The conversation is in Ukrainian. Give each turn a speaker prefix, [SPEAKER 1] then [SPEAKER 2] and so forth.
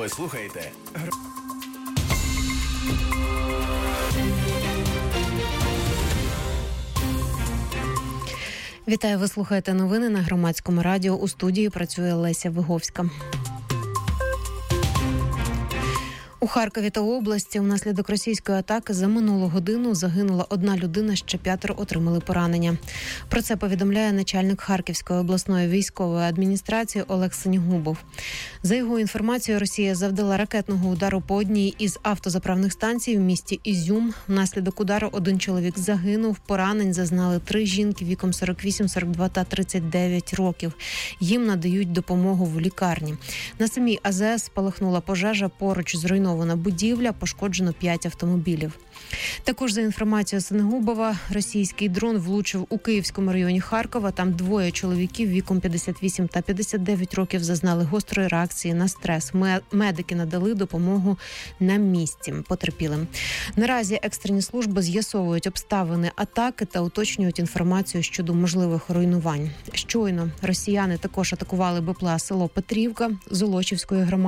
[SPEAKER 1] Ви слухаєте
[SPEAKER 2] Вітаю, ви слухаєте новини на Громадському радіо. У студії працює Леся Виговська. У Харкові та області внаслідок російської атаки за минулу годину загинула одна людина, ще 5 отримали поранення. Про це повідомляє начальник Харківської обласної військової адміністрації Олег Синігубов. За його інформацією, Росія завдала ракетного удару по одній із автозаправних станцій в місті Ізюм. Внаслідок удару один чоловік загинув, поранень зазнали 3 жінки віком 48, 42 та 39 років. Їм надають допомогу в лікарні. На самій АЗС спалахнула пожежа, поруч зруйнована будівля, пошкоджено 5 автомобілів. Також за інформацією Синігубова, російський дрон влучив у Київському районі Харкова. Там 2 чоловіків віком 58 та 59 років зазнали гострої реакції на стрес. Медики надали допомогу на місці потерпілим. Наразі екстрені служби з'ясовують обставини атаки та уточнюють інформацію щодо можливих руйнувань. Щойно росіяни також атакували БПЛА село Петрівка Золочівської громади.